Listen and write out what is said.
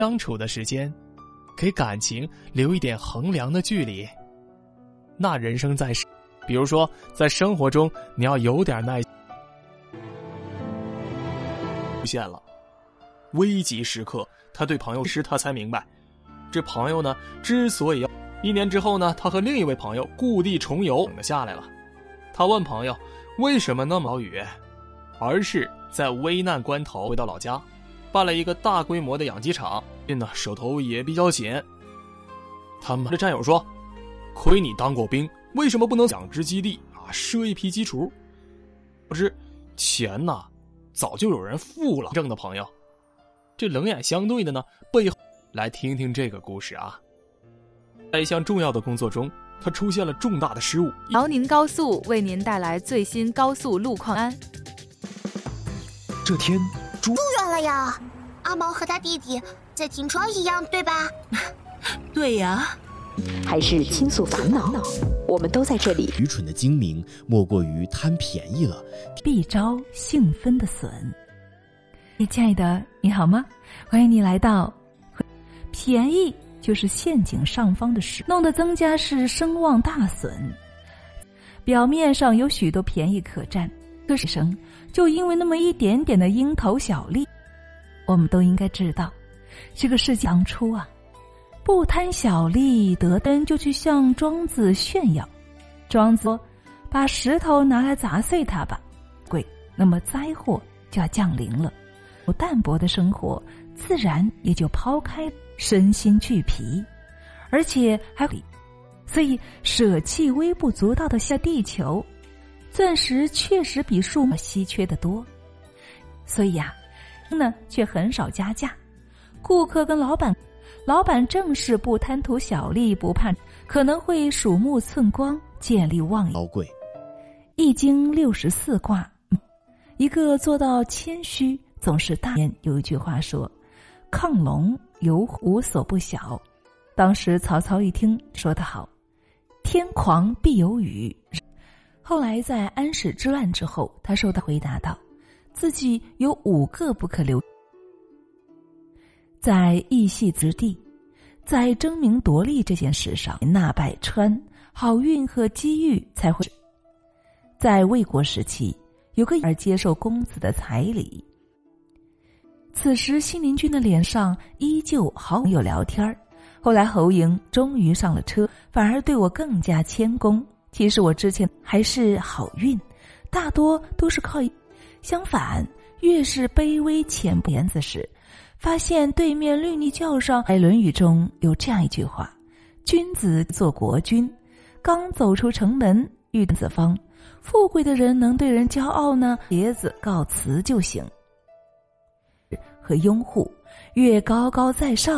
相处的时间，给感情留一点衡量的距离。那人生在世，比如说在生活中，你要有点耐心。出现了危急时刻，他对朋友时，他才明白，这朋友呢，之所以要1年之后呢，他和另一位朋友故地重游下来了。他问朋友为什么那么雨，而是在危难关头回到老家，办了一个大规模的养鸡场，手头也比较紧。他们的战友说，亏你当过兵，为什么不能养殖基地设一批鸡雏？可是钱呢，早就有人付了。正的朋友，这冷眼相对的呢，背后来听听这个故事啊。在一项重要的工作中，他出现了重大的失误。 辽宁高速为您带来最新高速路况安。 这天住院了呀，阿毛和他弟弟在停车一样，对吧？ 对呀。 还是倾诉烦恼，我们都在这里。 愚蠢的精明莫过于贪便宜了， 必招幸分的损。亲爱的，你好吗？欢迎你来到便宜就是陷阱上方的事，弄得增加是声望大损。表面上有许多便宜可占，可是生就因为那么一点点的蝇头小利。我们都应该知道，这个世界当初不贪小利，得登就去向庄子炫耀。庄子说，把石头拿来砸碎它吧，那么灾祸就要降临了。淡薄的生活自然也就抛开，身心俱疲，而且还所以舍弃微不足道的下地球，钻石确实比树木稀缺得多，所以却很少加价。顾客跟老板正是不贪图小利，不怕可能会鼠目寸光，见利忘义。 高贵易经64卦，一个做到谦虚总是大言。有一句话说，亢龙有虎，无所不晓。当时曹操一听说得好，天狂必有雨。后来在安史之乱之后，他受到回答道，自己有5个不可留，在义系之地，在争名夺利这件事上，纳百川，好运和机遇才会。在魏国时期，有个儿接受公子的彩礼，此时信陵君的脸上依旧好友聊天。后来侯嬴终于上了车，反而对我更加谦恭。其实我之前还是好运，大多都是靠相反，越是卑微浅薄言子时，发现对面绿泥教上，在《论语》中有这样一句话，君子做国君，刚走出城门遇子方，富贵的人能对人骄傲呢，鞋子告辞就行。和拥护越高高在上，